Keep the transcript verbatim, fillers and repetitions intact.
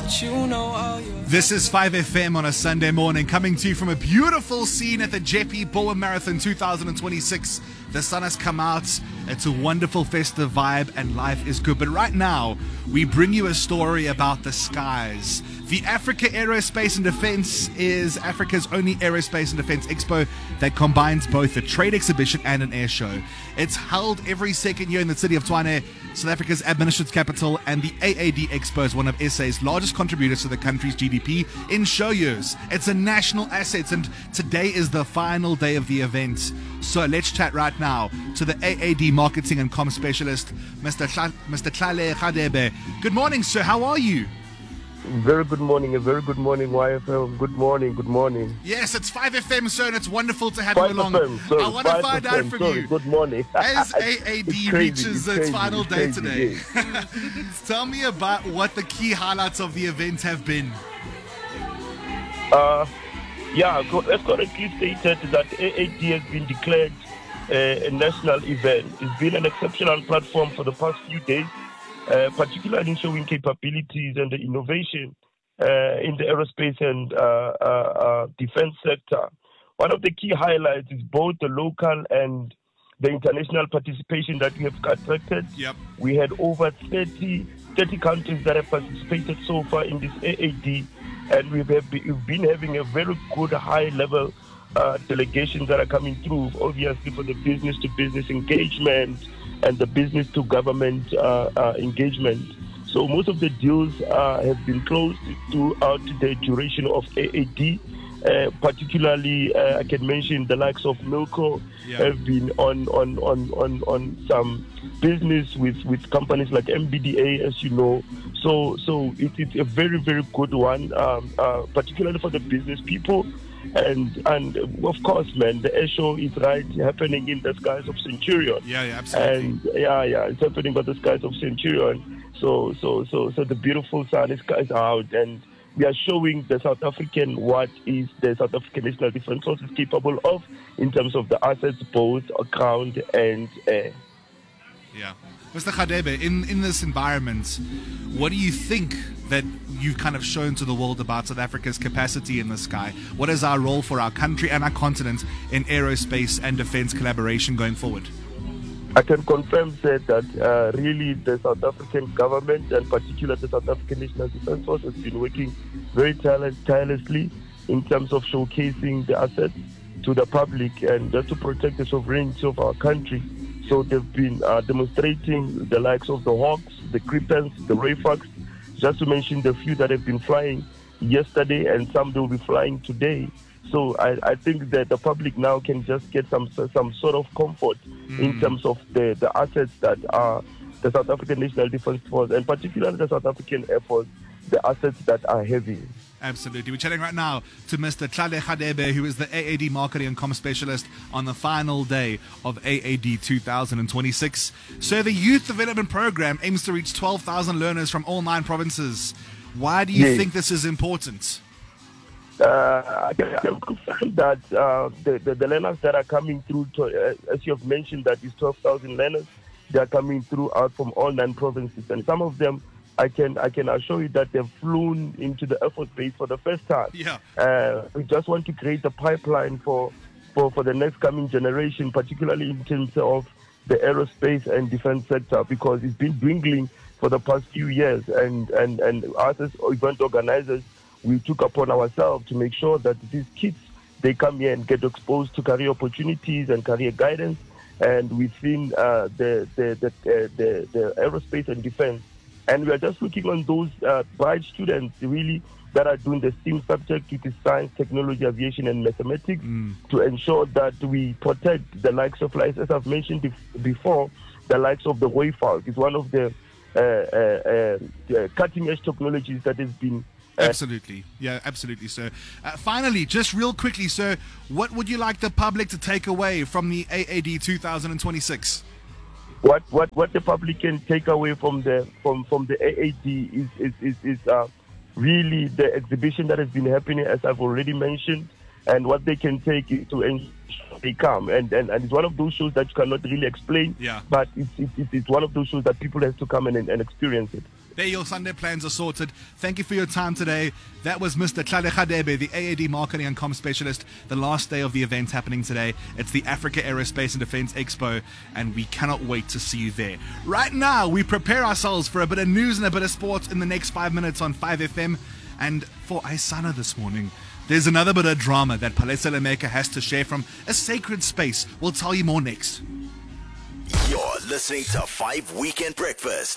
This is five F M on a Sunday morning, coming to you from a beautiful scene at the Jeppe Bowen Marathon two thousand twenty-six. The sun has come out. It's a wonderful festive vibe and life is good. But right now, we bring you a story about the skies. The Africa Aerospace and Defense is Africa's only aerospace and defense expo that combines both a trade exhibition and an air show. It's held every second year in the city of Tshwane, South Africa's administrative capital, and the A A D Expo is one of S A's largest contributors to the country's G D P in show years. It's a national asset, and today is the final day of the event. So let's chat right now to the A A D Marketing and Comm Specialist, Mister Tla- Mister Tlale Radebe. Good morning, sir. How are you? Very good morning, a very good morning, Y F M. Good morning, good morning. Yes, it's five F M, sir, and it's wonderful to have five you along. F M, sorry, I want to find out from sorry, you. Good morning. As A A D It's crazy, reaches it's its crazy, final it's day crazy, today, yes. tell me about what the key highlights of the event have been. Uh, yeah, as correctly stated that A A D has been declared uh, a national event. It's been an exceptional platform for the past few days, uh, particularly in showing capabilities and the innovation Uh, in the aerospace and uh, uh, uh, defense sector. One of the key highlights is both the local and the international participation that we have attracted. Yep. We had over thirty, thirty countries that have participated so far in this A A D, and we've, have been, we've been having a very good high-level uh, delegations that are coming through, obviously for the business-to-business engagement and the business-to-government uh, uh, engagement. So most of the deals uh, have been closed throughout the duration of A A D. Uh, particularly, uh, I can mention the likes of Milko yeah. have been on on, on, on on some business with, with companies like M B D A, as you know. So so it, it's a very, very good one, um, uh, particularly for the business people. And and of course, man, the air show is right happening in the skies of Centurion. Yeah, yeah, absolutely. And yeah, yeah, it's happening on the skies of Centurion. So, so, so, so the beautiful sun is, is out, and we are showing the South African what is the South African National Defence Force is capable of in terms of the assets, both ground and air. Yeah, Mister Radebe, in in this environment, what do you think that you've kind of shown to the world about South Africa's capacity in the sky? What is our role for our country and our continent in aerospace and defence collaboration going forward? I can confirm sir, that uh, really the South African government and particularly the South African National Defence Force has been working very tire- tirelessly in terms of showcasing the assets to the public and just to protect the sovereignty of our country. So they've been uh, demonstrating the likes of the Hawks, the Cripens, the Rayfox, just to mention the few that have been flying yesterday and some they will be flying today. So I, I think that the public now can just get some some sort of comfort mm. in terms of the, the assets that are the South African National Defence Force and particularly the South African Air Force, the assets that are heavy. Absolutely. We're chatting right now to Mister Tlale Radebe, who is the A A D Marketing and Comm Specialist on the final day of A A D two thousand twenty-six. So the Youth Development Program aims to reach twelve thousand learners from all nine provinces. Why do you yes. think this is important? Uh, I can confirm that uh, the, the, the learners that are coming through, to, uh, as you have mentioned, that is twelve thousand learners, they are coming through out from all nine provinces. And some of them, I can I can assure you that they've flown into the Air Force Base for the first time. Yeah. Uh, we just want to create a pipeline for, for, for the next coming generation, particularly in terms of the aerospace and defense sector, because it's been dwindling for the past few years. And, and, and us as event organizers, we took upon ourselves to make sure that these kids, they come here and get exposed to career opportunities and career guidance. And within uh, the, the, the, uh, the, the aerospace and defense. And we are just looking on those uh, bright students, really, that are doing the STEAM subject, which is science, technology, aviation, and mathematics, mm. to ensure that we protect the likes of, like, as I've mentioned before, the likes of the Wayfalk. It's one of the uh, uh, uh, cutting-edge technologies that has been Absolutely. Yeah, absolutely, sir. Uh, finally, just real quickly, sir, what would you like the public to take away from the A A D two thousand twenty-six? What what what the public can take away from the from, from the A A D is is is, is uh, really the exhibition that has been happening, as I've already mentioned, and what they can take to ensure they come. And, and and it's one of those shows that you cannot really explain. Yeah. But it's it's, it's one of those shows that people have to come in and, and experience it. There, your Sunday plans are sorted. Thank you for your time today. That was Mister Tlale Khadebe, the A A D Marketing and Comm Specialist. The last day of the event happening today. It's the Africa Aerospace and Defense Expo, and we cannot wait to see you there. Right now, we prepare ourselves for a bit of news and a bit of sports in the next five minutes on five F M. And for Isana this morning, there's another bit of drama that Palesa Lemeka has to share from a sacred space. We'll tell you more next. You're listening to Five Weekend Breakfast.